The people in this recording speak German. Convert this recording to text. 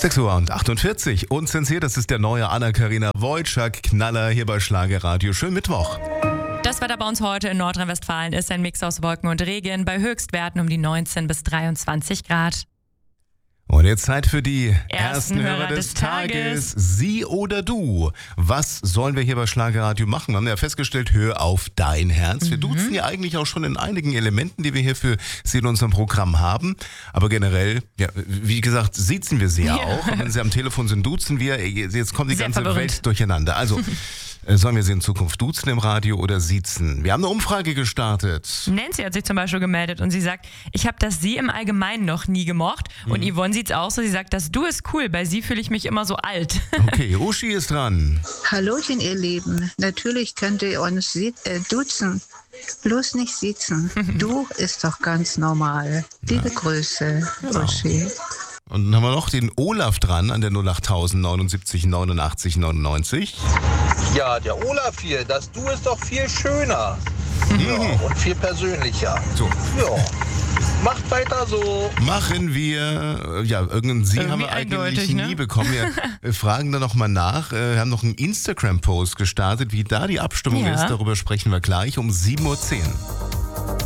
6:48 Uhr. Unzensiert, das ist der neue Anna-Karina Wojcik-Knaller hier bei Schlagerradio. Schönen Mittwoch. Das Wetter bei uns heute in Nordrhein-Westfalen ist ein Mix aus Wolken und Regen bei Höchstwerten um die 19 bis 23 Grad. Und jetzt Zeit für die Ersten Hörer des Tages. Sie oder du. Was sollen wir hier bei Schlagerradio machen? Wir haben ja festgestellt, hör auf dein Herz. Wir duzen ja eigentlich auch schon in einigen Elementen, die wir hier für Sie in unserem Programm haben. Aber generell, ja, wie gesagt, siezen wir sie ja auch. Und wenn sie am Telefon sind, duzen wir. Jetzt kommt die Sehr ganze verwirrend. Welt durcheinander. Also, sollen wir sie in Zukunft duzen im Radio oder siezen? Wir haben eine Umfrage gestartet. Nancy hat sich zum Beispiel gemeldet und sie sagt, ich habe das Sie im Allgemeinen noch nie gemocht. Und Yvonne sieht's auch so, sie sagt, das Du ist cool, bei Sie fühle ich mich immer so alt. Okay, Uschi ist dran. Hallöchen, ihr Lieben. Natürlich könnt ihr uns duzen, bloß nicht siezen. Du ist doch ganz normal. Liebe Grüße, Uschi. Und dann haben wir noch den Olaf dran an der 08000 79 89 99. Ja, der Olaf hier, das Du ist doch viel schöner. Ja, und viel persönlicher. So. Ja, macht weiter so. Machen wir, ja, irgendeinen Sie haben wir eigentlich eindeutig, ne? nie bekommen. Wir fragen da nochmal nach. Wir haben noch einen Instagram-Post gestartet. Wie da die Abstimmung Ja. ist, darüber sprechen wir gleich um 7:10 Uhr.